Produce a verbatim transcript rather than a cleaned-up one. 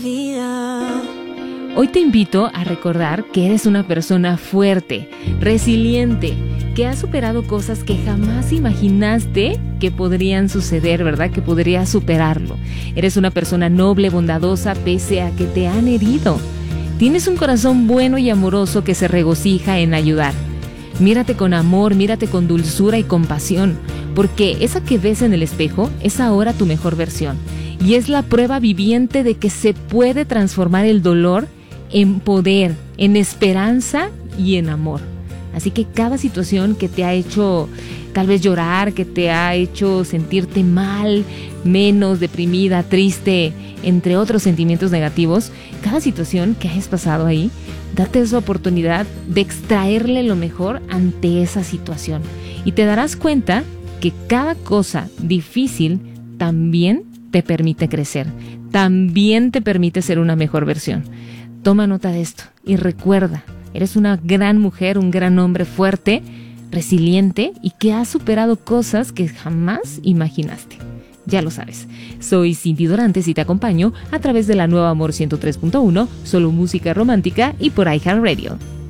Hoy te invito a recordar que eres una persona fuerte, resiliente, que has superado cosas que jamás imaginaste que podrían suceder, ¿verdad? Que podrías superarlo. Eres una persona noble, bondadosa, pese a que te han herido. Tienes un corazón bueno y amoroso que se regocija en ayudar. Mírate con amor, mírate con dulzura y compasión, porque esa que ves en el espejo es ahora tu mejor versión. Y es la prueba viviente de que se puede transformar el dolor en poder, en esperanza y en amor. Así que cada situación que te ha hecho tal vez llorar, que te ha hecho sentirte mal, menos, deprimida, triste, entre otros sentimientos negativos, cada situación que hayas pasado ahí, date esa oportunidad de extraerle lo mejor ante esa situación. Y te darás cuenta que cada cosa difícil también te permite crecer, también te permite ser una mejor versión. Toma nota de esto y recuerda, eres una gran mujer, un gran hombre fuerte, resiliente y que ha superado cosas que jamás imaginaste. Ya lo sabes, soy Cindy Dorantes y te acompaño a través de la nueva Amor ciento tres punto uno, solo música romántica y por iHeartRadio.